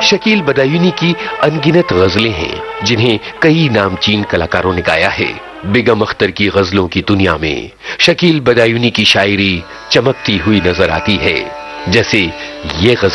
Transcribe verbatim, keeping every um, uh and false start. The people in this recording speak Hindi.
शकील बदायूनी की अनगिनत गजलें हैं जिन्हें कई नामचीन कलाकारों ने गाया है। बेगम अख्तर की गजलों की दुनिया में शकील बदायूनी की शायरी चमकती हुई नजर आती है, जैसे ये गजल।